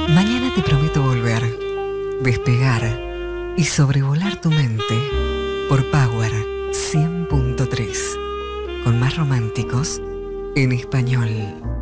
Mañana te prometo volver, despegar y sobrevolar tu mente por Power 100.3, con más románticos en español.